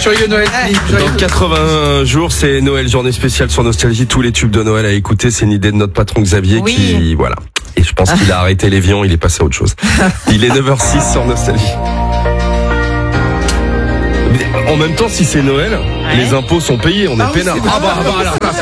Joyeux Noël, Philippe. Dans 80 jours, c'est Noël, journée spéciale sur Nostalgie. Tous les tubes de Noël à écouter. C'est une idée de notre patron Xavier qui, voilà. Et je pense qu'il a arrêté l'évian, il est passé à autre chose. Il est 9h06 sur Nostalgie. En même temps, si c'est Noël, les impôts sont payés, on est peinard. Ah bah, alors,